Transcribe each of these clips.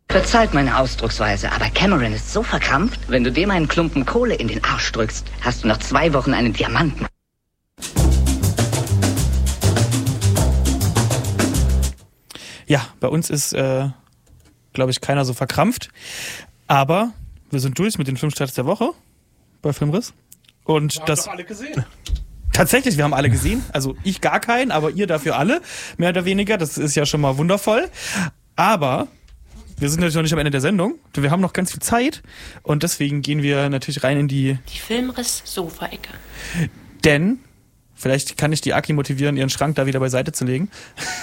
Verzeiht meine Ausdrucksweise, aber Cameron ist so verkrampft, wenn du dem einen Klumpen Kohle in den Arsch drückst, hast du nach 2 Wochen einen Diamanten. Ja, bei uns ist, glaube ich, keiner so verkrampft. Aber wir sind durch mit den Filmstarts der Woche bei Filmriss. Und wir haben das doch alle gesehen. Tatsächlich, wir haben alle gesehen. Also ich gar keinen, aber ihr dafür alle. Mehr oder weniger. Das ist ja schon mal wundervoll. Aber wir sind natürlich noch nicht am Ende der Sendung. Wir haben noch ganz viel Zeit. Und deswegen gehen wir natürlich rein in die Filmriss-Sofa-Ecke. Denn, vielleicht kann ich die Aki motivieren, ihren Schrank da wieder beiseite zu legen.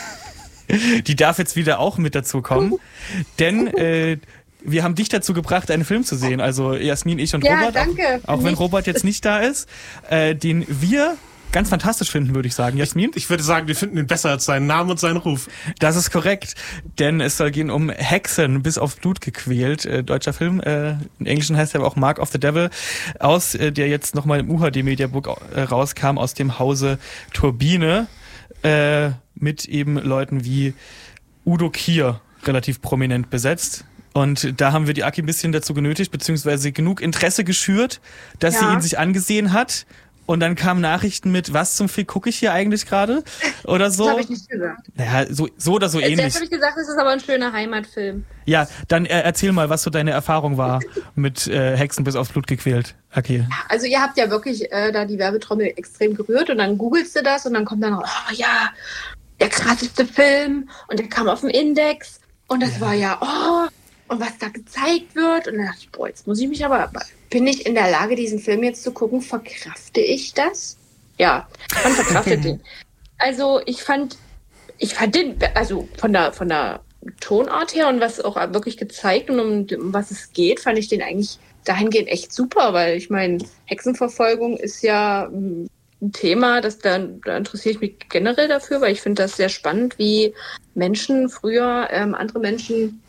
Die darf jetzt wieder auch mit dazu kommen. Denn wir haben dich dazu gebracht, einen Film zu sehen. Also Jasmin, ich und Robert. Danke. Auch wenn Robert jetzt nicht da ist. Den wir ganz fantastisch finden, würde ich sagen. Jasmin? Ich würde sagen, wir finden ihn besser als seinen Namen und seinen Ruf. Das ist korrekt, denn es soll gehen um Hexen bis aufs Blut gequält. Deutscher Film, im Englischen heißt er aber auch Mark of the Devil, der jetzt nochmal im UHD Mediabook rauskam, aus dem Hause Turbine, mit eben Leuten wie Udo Kier relativ prominent besetzt. Und da haben wir die Aki ein bisschen dazu genötigt, beziehungsweise genug Interesse geschürt, dass sie ihn sich angesehen hat. Und dann kamen Nachrichten mit, was zum Fick gucke ich hier eigentlich gerade? Oder so. Das habe ich nicht gesagt. Naja, so oder so ähnlich. Jetzt habe ich gesagt, es ist aber ein schöner Heimatfilm. Ja, dann erzähl mal, was so deine Erfahrung war mit Hexen bis aufs Blut gequält. Okay. Also ihr habt ja wirklich da die Werbetrommel extrem gerührt und dann googelst du das und dann kommt dann noch, oh ja, der krasseste Film und der kam auf dem Index und das war ja, und was da gezeigt wird. Und dann dachte ich, boah, jetzt muss ich mich aber bin ich in der Lage, diesen Film jetzt zu gucken? Verkrafte ich das? Ja, man verkraftet den. Also ich fand den, also von der Tonart her und was auch wirklich gezeigt und um was es geht, fand ich den eigentlich dahingehend echt super, weil ich meine, Hexenverfolgung ist ja ein Thema, da interessiere ich mich generell dafür, weil ich finde das sehr spannend, wie Menschen früher andere Menschen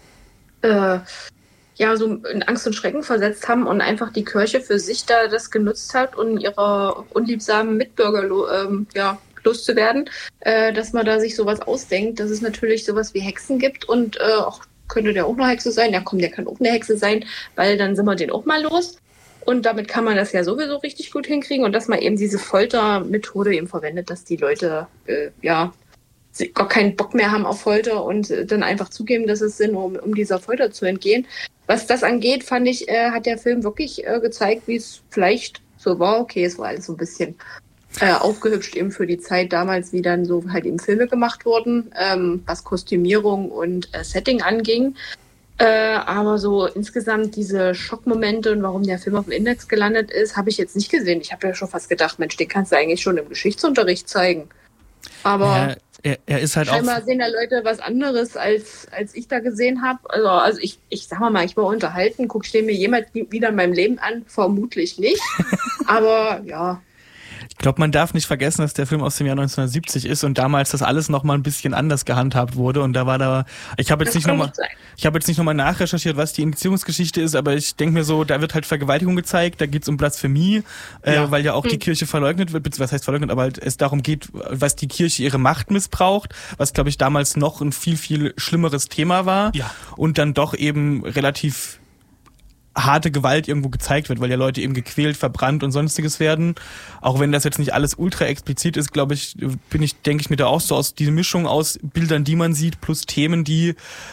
so in Angst und Schrecken versetzt haben und einfach die Kirche für sich da das genutzt hat, um ihre unliebsamen Mitbürger loszuwerden, dass man da sich sowas ausdenkt, dass es natürlich sowas wie Hexen gibt und könnte der auch eine Hexe sein? Ja komm, der kann auch eine Hexe sein, weil dann sind wir den auch mal los. Und damit kann man das ja sowieso richtig gut hinkriegen und dass man eben diese Foltermethode eben verwendet, dass die Leute gar keinen Bock mehr haben auf Folter und dann einfach zugeben, dass es Sinn, um dieser Folter zu entgehen. Was das angeht, fand ich, hat der Film wirklich gezeigt, wie es vielleicht so war. Okay, es war alles so ein bisschen aufgehübscht eben für die Zeit damals, wie dann so halt eben Filme gemacht wurden, was Kostümierung und Setting anging. Aber so insgesamt diese Schockmomente und warum der Film auf dem Index gelandet ist, habe ich jetzt nicht gesehen. Ich habe ja schon fast gedacht, Mensch, den kannst du eigentlich schon im Geschichtsunterricht zeigen. Aber er ist halt scheinbar sehen da Leute was anderes, als ich da gesehen habe. Also ich sag mal, ich war unterhalten. Guck ich den mir jemals wieder in meinem Leben an? Vermutlich nicht. Aber ja. Ich glaube, man darf nicht vergessen, dass der Film aus dem Jahr 1970 ist und damals das alles noch mal ein bisschen anders gehandhabt wurde und ich habe jetzt nicht nochmal nachrecherchiert, was die Indizierungsgeschichte ist, aber ich denke mir so, da wird halt Vergewaltigung gezeigt, da geht's um Blasphemie, weil ja auch die Kirche verleugnet wird, was heißt verleugnet, aber halt es darum geht, was die Kirche ihre Macht missbraucht, was glaube ich damals noch ein viel, viel schlimmeres Thema war und dann doch eben relativ harte Gewalt irgendwo gezeigt wird, weil ja Leute eben gequält, verbrannt und sonstiges werden. Auch wenn das jetzt nicht alles ultra explizit ist, denke ich mir da auch so aus diese Mischung aus Bildern, die man sieht, plus Themen, die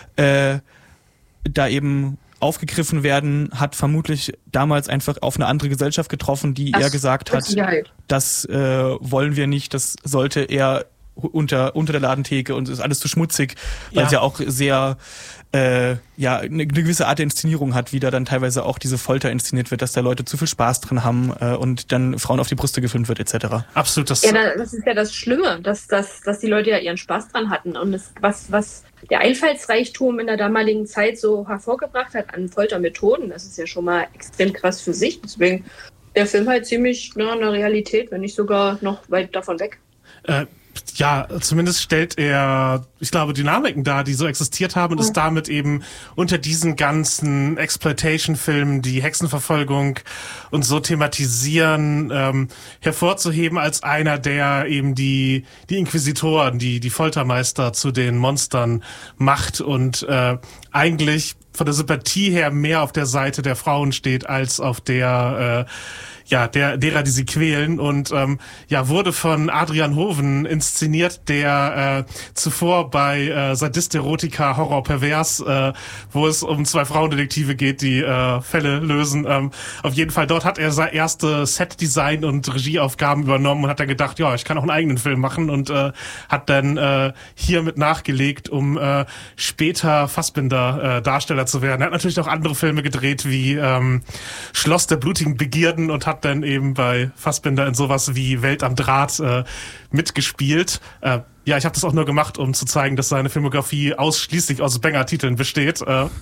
da eben aufgegriffen werden, hat vermutlich damals einfach auf eine andere Gesellschaft getroffen, die eher gesagt hat, das wollen wir nicht, das sollte eher unter der Ladentheke und ist alles zu schmutzig, weil es ja auch sehr eine gewisse Art der Inszenierung hat, wie da dann teilweise auch diese Folter inszeniert wird, dass da Leute zu viel Spaß drin haben und dann Frauen auf die Brüste gefilmt wird etc. Absolut. Das ist ja das Schlimme, dass die Leute ja ihren Spaß dran hatten und was der Einfallsreichtum in der damaligen Zeit so hervorgebracht hat an Foltermethoden, das ist ja schon mal extrem krass für sich. Deswegen der Film halt ziemlich eine Realität, wenn nicht sogar noch weit davon weg. Ja, zumindest stellt er, ich glaube, Dynamiken dar, die so existiert haben und ist damit eben unter diesen ganzen Exploitation-Filmen, die Hexenverfolgung und so thematisieren, hervorzuheben als einer, der eben die Inquisitoren, die Foltermeister zu den Monstern macht und eigentlich von der Sympathie her mehr auf der Seite der Frauen steht als auf der derer, die sie quälen, und wurde von Adrian Hoven inszeniert, der zuvor bei Sadist Erotica Horror Pervers, wo es um 2 Frauendetektive geht, die Fälle lösen. Auf jeden Fall, dort hat er seine erste Set-Design und Regieaufgaben übernommen und hat dann gedacht, ja, ich kann auch einen eigenen Film machen, und hat dann hiermit nachgelegt, um später Fassbinder Darsteller zu werden. Er hat natürlich auch andere Filme gedreht, wie Schloss der blutigen Begierden, und hat dann eben bei Fassbinder in sowas wie Welt am Draht mitgespielt. Ich habe das auch nur gemacht, um zu zeigen, dass seine Filmografie ausschließlich aus Banger-Titeln besteht.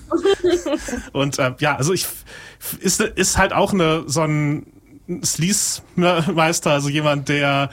Und also ist halt auch so ein Sleaze-Meister, also jemand, der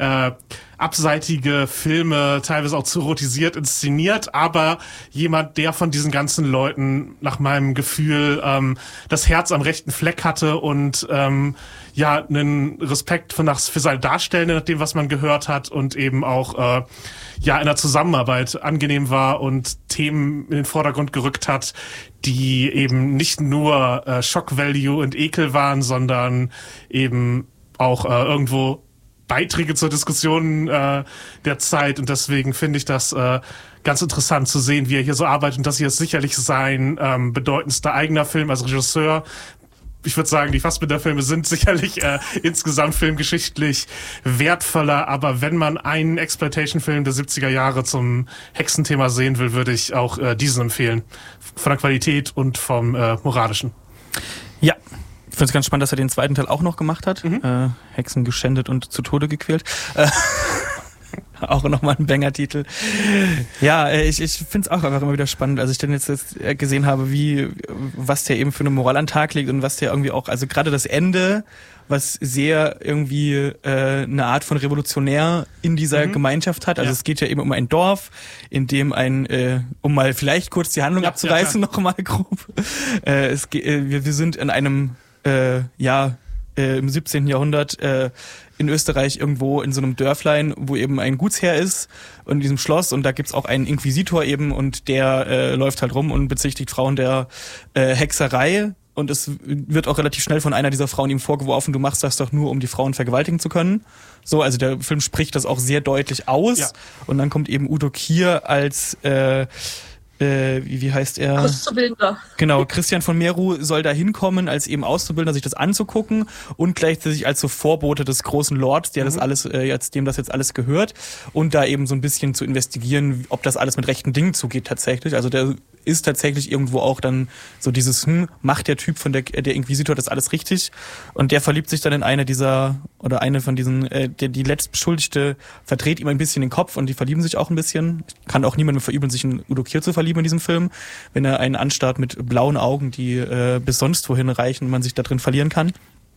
abseitige Filme teilweise auch zu erotisiert inszeniert, aber jemand, der von diesen ganzen Leuten nach meinem Gefühl das Herz am rechten Fleck hatte und einen Respekt für seine Darstellende, nach dem, was man gehört hat, und eben auch in der Zusammenarbeit angenehm war und Themen in den Vordergrund gerückt hat, die eben nicht nur Shock-Value und Ekel waren, sondern eben auch irgendwo Beiträge zur Diskussion der Zeit. Und deswegen finde ich das ganz interessant zu sehen, wie er hier so arbeitet. Und das hier ist sicherlich sein bedeutendster eigener Film als Regisseur. Ich würde sagen, die Fassbinder-Filme sind sicherlich insgesamt filmgeschichtlich wertvoller, aber wenn man einen Exploitation-Film der 70er Jahre zum Hexenthema sehen will, würde ich auch diesen empfehlen. Von der Qualität und vom Moralischen. Ja, ich finde es ganz spannend, dass er den zweiten Teil auch noch gemacht hat. Hexen geschändet und zu Tode gequält. Auch nochmal ein Banger-Titel. Ja, ich finde es auch einfach immer wieder spannend. Also ich dann jetzt gesehen habe, was der eben für eine Moral an den Tag legt und was der irgendwie auch, also gerade das Ende, was sehr irgendwie eine Art von Revolutionär in dieser Gemeinschaft hat. Also es geht ja eben um ein Dorf, in dem um mal vielleicht kurz die Handlung abzureißen, nochmal grob. Wir sind in einem im 17. Jahrhundert in Österreich irgendwo in so einem Dörflein, wo eben ein Gutsherr ist und in diesem Schloss, und da gibt's auch einen Inquisitor eben, und der läuft halt rum und bezichtigt Frauen der Hexerei, und es wird auch relativ schnell von einer dieser Frauen ihm vorgeworfen, du machst das doch nur, um die Frauen vergewaltigen zu können. So, also der Film spricht das auch sehr deutlich aus, und dann kommt eben Udo Kier als wie heißt er? Auszubildender. Genau, Christian von Meru soll da hinkommen, als eben Auszubildender, sich das anzugucken, und gleichzeitig als so Vorbote des großen Lords, der das alles dem das jetzt alles gehört, und da eben so ein bisschen zu investigieren, ob das alles mit rechten Dingen zugeht tatsächlich. Also der ist tatsächlich irgendwo auch dann so dieses, macht der Typ von der Inquisitor das alles richtig? Und der verliebt sich dann in eine von diesen, die Letztbeschuldigte verdreht ihm ein bisschen den Kopf, und die verlieben sich auch ein bisschen. Kann auch niemandem verübeln, sich in Udo Kier zu verlieben in diesem Film, wenn er einen anstarrt mit blauen Augen, die bis sonst wohin reichen und man sich da drin verlieren kann.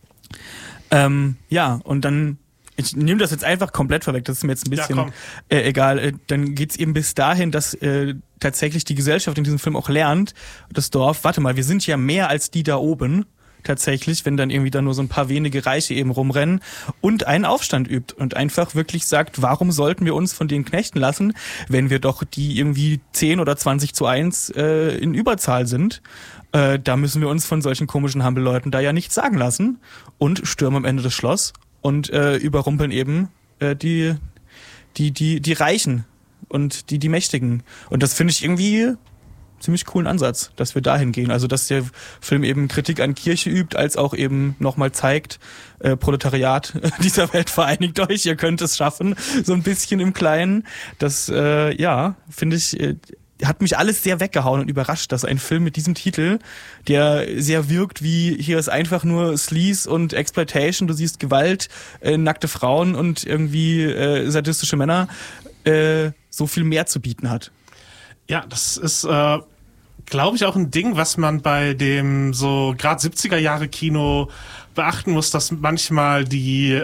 Und dann, ich nehme das jetzt einfach komplett vorweg, das ist mir jetzt ein bisschen egal. Dann geht's eben bis dahin, dass tatsächlich die Gesellschaft in diesem Film auch lernt, das Dorf, warte mal, wir sind ja mehr als die da oben, tatsächlich, wenn dann irgendwie da nur so ein paar wenige Reiche eben rumrennen, und einen Aufstand übt und einfach wirklich sagt, warum sollten wir uns von denen knechten lassen, wenn wir doch die irgendwie 10 oder 20:1 in Überzahl sind. Da müssen wir uns von solchen komischen Humble-Leuten da ja nichts sagen lassen, und stürmen am Ende das Schloss und überrumpeln eben die Reichen und die Mächtigen. Und das finde ich irgendwie ziemlich coolen Ansatz, dass wir dahin gehen. Also dass der Film eben Kritik an Kirche übt, als auch eben nochmal zeigt, Proletariat dieser Welt, vereinigt euch, ihr könnt es schaffen, so ein bisschen im Kleinen. Das, finde ich, hat mich alles sehr weggehauen und überrascht, dass ein Film mit diesem Titel, der sehr wirkt wie, hier ist einfach nur Sleaze und Exploitation, du siehst Gewalt, nackte Frauen und irgendwie sadistische Männer, so viel mehr zu bieten hat. Ja, das ist, glaube ich, auch ein Ding, was man bei dem so gerade 70er Jahre Kino beachten muss, dass manchmal die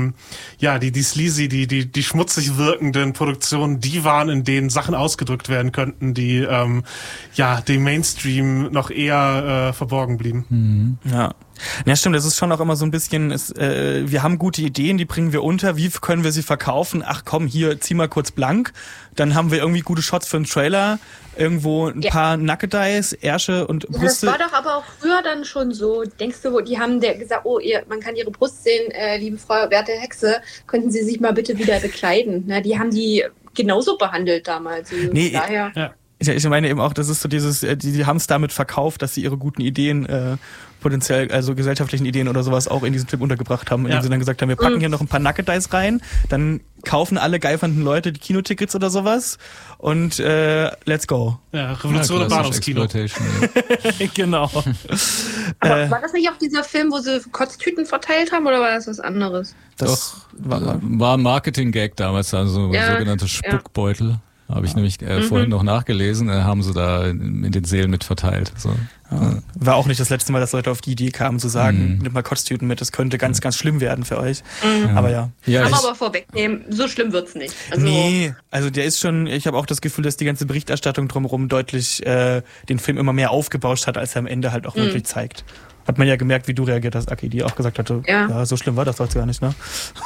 sleazy, die schmutzig wirkenden Produktionen die waren, in denen Sachen ausgedrückt werden könnten, die dem Mainstream noch eher verborgen blieben. Mhm. Ja, stimmt, das ist schon auch immer so ein bisschen, wir haben gute Ideen, die bringen wir unter, wie können wir sie verkaufen? Ach komm, hier, zieh mal kurz blank, dann haben wir irgendwie gute Shots für einen Trailer, irgendwo ein paar Nackedeis, Ärsche und Brüste. Das war doch aber auch früher dann schon so, denkst du, die haben gesagt, man kann ihre Brust sehen, liebe Frau, werte Hexe, könnten Sie sich mal bitte wieder bekleiden? Na, die haben die genauso behandelt damals. Nee, daher. Ja. Ich meine eben auch, das ist so dieses, die haben es damit verkauft, dass sie ihre guten Ideen potenziell, also gesellschaftlichen Ideen oder sowas auch in diesen Film untergebracht haben, indem sie dann gesagt haben, wir packen hier noch ein paar Nackedeis rein, dann kaufen alle geifernden Leute die Kinotickets oder sowas und let's go. Ja, Revolution im Bahnhofskino. Genau. Aber war das nicht auch dieser Film, wo sie Kotztüten verteilt haben oder war das was anderes? Das war ein Marketing-Gag damals, also sogenannte Spuckbeutel. Habe ich nämlich vorhin noch nachgelesen, haben sie da in den Sälen mit verteilt. So. Ja. War auch nicht das letzte Mal, dass Leute auf die Idee kamen zu sagen, nimm mal Kotztüten mit, das könnte ganz, ganz schlimm werden für euch. Aber aber vorwegnehmen, so schlimm wird's nicht. Also nee, also der ist schon, ich habe auch das Gefühl, dass die ganze Berichterstattung drumherum deutlich den Film immer mehr aufgebauscht hat, als er am Ende halt auch wirklich zeigt. Hat man ja gemerkt, wie du reagiert hast, Aki, die auch gesagt hatte, ja so schlimm war das doch gar nicht, ne?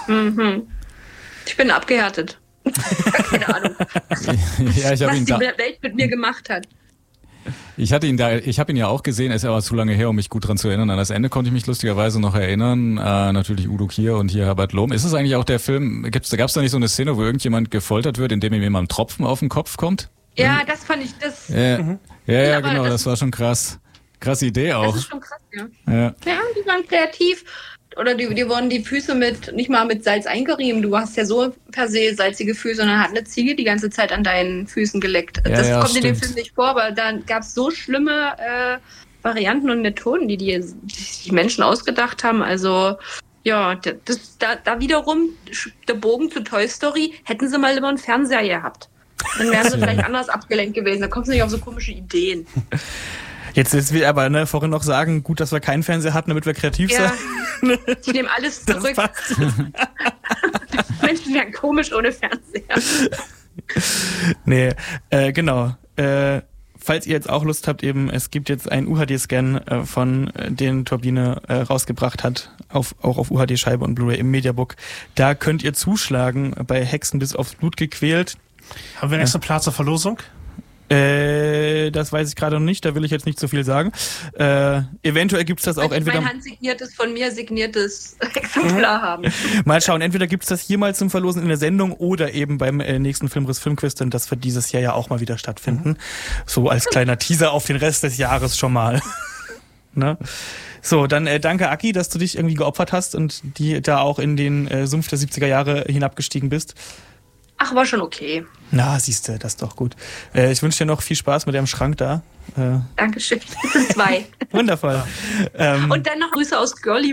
Ich bin abgehärtet. Keine Ahnung. Was die Welt mit mir gemacht hat. Ich habe ihn ja auch gesehen, ist aber zu lange her, um mich gut dran zu erinnern. An das Ende konnte ich mich lustigerweise noch erinnern. Natürlich Udo Kier und hier Herbert Lohm. Ist es eigentlich auch der Film, gab's da nicht so eine Szene, wo irgendjemand gefoltert wird, indem ihm jemand ein Tropfen auf den Kopf kommt? Ja, das fand ich, das... Ja, genau, das war schon krass. Krasse Idee auch. Das ist schon krass, ja. Ja, die waren kreativ. Oder die wurden die Füße nicht mal mit Salz eingerieben. Du hast ja so per se salzige Füße und dann hat eine Ziege die ganze Zeit an deinen Füßen geleckt. Das kommt in dem Film nicht vor, aber da gab es so schlimme Varianten und Methoden, die Menschen ausgedacht haben. Also ja, da wiederum der Bogen zu Toy Story, hätten sie mal lieber einen Fernseher gehabt. Dann wären sie vielleicht anders abgelenkt gewesen. Da kommst du nicht auf so komische Ideen. Jetzt will aber vorhin noch sagen, gut, dass wir keinen Fernseher hatten, damit wir kreativ sind. Ich nehme alles zurück. Menschen wären komisch ohne Fernseher. Nee, genau. Falls ihr jetzt auch Lust habt, es gibt jetzt einen UHD-Scan von den Turbine rausgebracht hat, auch auf UHD-Scheibe und Blu-ray im Mediabook. Da könnt ihr zuschlagen, bei Hexen bis aufs Blut gequält. Haben wir ein Exemplar zur Verlosung? Das weiß ich gerade noch nicht, da will ich jetzt nicht so viel sagen. Eventuell gibt's das auch entweder... Mein handsigniertes, von mir signiertes Exemplar haben. Mal schauen, entweder gibt's das hier mal zum Verlosen in der Sendung oder eben beim nächsten Filmriss Filmquiz, denn das wird dieses Jahr ja auch mal wieder stattfinden. So als kleiner Teaser auf den Rest des Jahres schon mal. Ne? So, dann danke Aki, dass du dich irgendwie geopfert hast und die da auch in den Sumpf der 70er Jahre hinabgestiegen bist. Ach, war schon okay. Na, siehste, das ist doch gut. Ich wünsche dir noch viel Spaß mit deinem Schrank da. Dankeschön. Das sind 2. Wundervoll. Und dann noch Grüße aus Girly